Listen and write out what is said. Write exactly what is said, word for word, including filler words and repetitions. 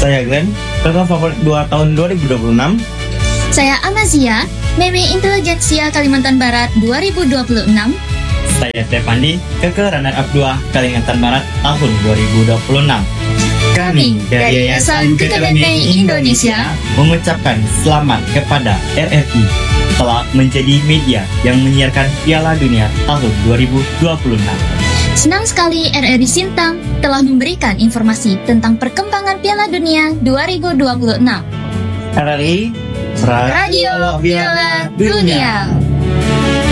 Saya Glenn, kakak favorit dua tahun dua ribu dua puluh enam. Saya Amazia, Meme Intelijensia Kalimantan Barat dua ribu dua puluh enam. Saya Stefandi, kakak runner up dua Kalimantan Barat tahun dua ribu dua puluh enam. Kami dari Yayasan Kekeluargaan Indonesia mengucapkan selamat kepada R R I telah menjadi media yang menyiarkan Piala Dunia tahun dua ribu dua puluh enam. Senang sekali R R I Sintang telah memberikan informasi tentang perkembangan Piala Dunia dua ribu dua puluh enam. R R I Radio Piala Dunia.